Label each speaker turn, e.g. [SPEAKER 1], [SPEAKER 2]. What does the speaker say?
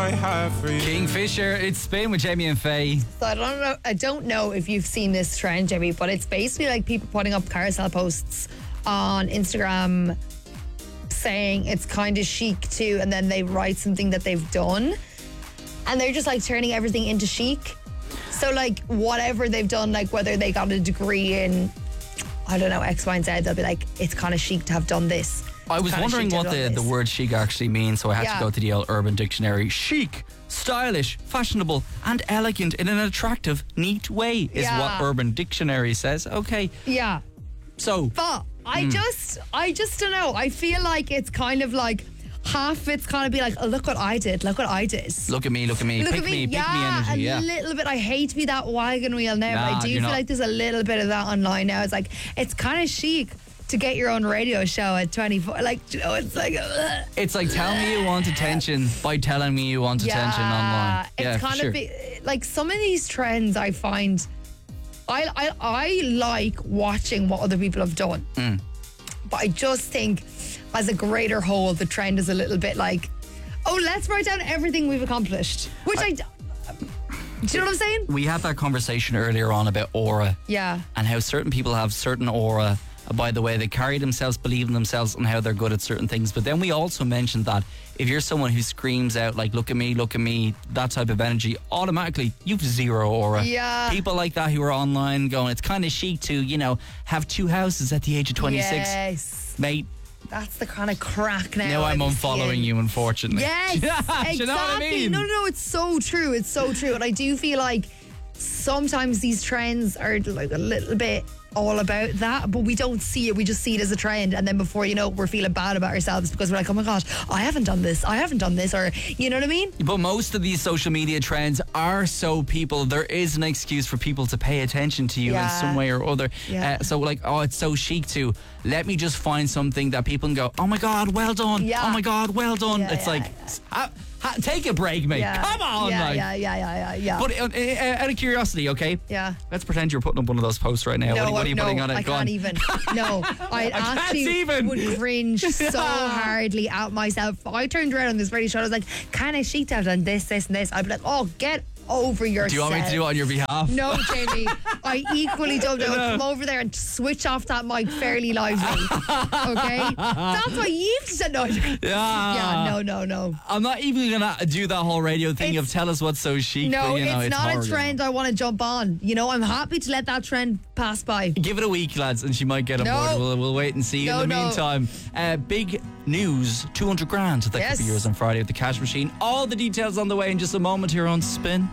[SPEAKER 1] I have for you.
[SPEAKER 2] Kingfisher, it's Spin with Jamie and Faye.
[SPEAKER 3] So I don't know if you've seen this trend, Jamie, but it's basically like people putting up carousel posts on Instagram saying it's kind of chic too, and then they write something that they've done, and they're just like turning everything into chic. So like whatever they've done, like whether they got a degree in, I don't know, X, Y, and Z, they'll be like, it's kind of chic to have done this.
[SPEAKER 2] I was wondering what the word chic actually means, so I had to go to the old Urban Dictionary. Chic, stylish, fashionable, and elegant in an attractive, neat way is what Urban Dictionary says. Okay.
[SPEAKER 3] Yeah.
[SPEAKER 2] So.
[SPEAKER 3] But I just don't know. I feel like it's kind of like half it's kind of be like, oh, look what I did. Look what I did.
[SPEAKER 2] Look at me. Pick me energy.
[SPEAKER 3] A little bit. I hate to be that wagon wheel now, but I do feel like there's a little bit of that online now. It's like, it's kind of chic to get your own radio show at 24. Like, you know, it's like...
[SPEAKER 2] It's like, tell me you want attention by telling me you want attention online.
[SPEAKER 3] It's kind of... Like, some of these trends I find... I like watching what other people have done. But I just think, as a greater whole, the trend is a little bit like, oh, let's write down everything we've accomplished. Which do you know what I'm saying?
[SPEAKER 2] We had that conversation earlier on about aura.
[SPEAKER 3] Yeah.
[SPEAKER 2] And how certain people have certain aura by the way they carry themselves, believe in themselves, and how they're good at certain things. But then we also mentioned that if you're someone who screams out like, look at me, that type of energy, automatically you've zero aura.
[SPEAKER 3] Yeah.
[SPEAKER 2] People like that who are online going, it's kind of chic to, you know, have 2 houses at the age of 26.
[SPEAKER 3] Yes.
[SPEAKER 2] Mate.
[SPEAKER 3] That's the kind of crack now.
[SPEAKER 2] Now I'm unfollowing you, unfortunately.
[SPEAKER 3] Yes, exactly.
[SPEAKER 2] You know what I mean?
[SPEAKER 3] No, it's so true. It's so true. And I do feel like sometimes these trends are like a little bit all about that, but we don't see it. We just see it as a trend, and then before you know it, we're feeling bad about ourselves because we're like, oh my gosh, I haven't done this, or you know what I mean?
[SPEAKER 2] But most of these social media trends are so there is an excuse for people to pay attention to you in some way or other. So like, oh, it's so chic to let me just find something that people can go, oh my god, well done. Oh my god, well done. It's like take a break, mate. Come on.
[SPEAKER 3] Yeah.
[SPEAKER 2] But out of curiosity, okay?
[SPEAKER 3] Yeah.
[SPEAKER 2] Let's pretend you're putting up one of those posts right now.
[SPEAKER 3] No,
[SPEAKER 2] what are you putting on it?
[SPEAKER 3] I can't even. No, I actually would cringe so hardly at myself. I turned around on this radio show. I was like, kind of chic to have done this, and this. I'd be like, oh, get over yourself.
[SPEAKER 2] Do you want me to do it on your behalf?
[SPEAKER 3] No, Jamie. I equally don't know. Come over there and switch off that mic fairly lively. Okay? That's what you said. No. Yeah, no.
[SPEAKER 2] I'm not even going to do that whole radio thing of tell us what's so chic.
[SPEAKER 3] No,
[SPEAKER 2] but, you know,
[SPEAKER 3] it's not
[SPEAKER 2] horrible.
[SPEAKER 3] a trend I want to jump on. You know, I'm happy to let that trend pass by.
[SPEAKER 2] Give it a week, lads, and she might get on board. We'll wait and see. In the meantime, big news, 200 grand. That could be yours on Friday with the cash machine. All the details on the way in just a moment here on Spin.